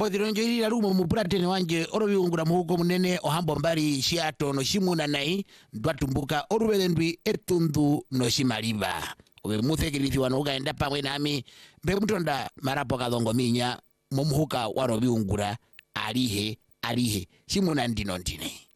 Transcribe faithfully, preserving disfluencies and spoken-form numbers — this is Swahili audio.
mbodhironjo ili lalumo mupulatene wanje oroviungula muhuko munene ohambo mbali shiato no shimuna nai ndwatumbuka orubelendwi etundu no shimaliba obe muthekilithi wano ukaenda pamwe nami mbe mutonda marapo kadongo minya mumuhuka waroviungula alihe alihe shimuna ndino ndine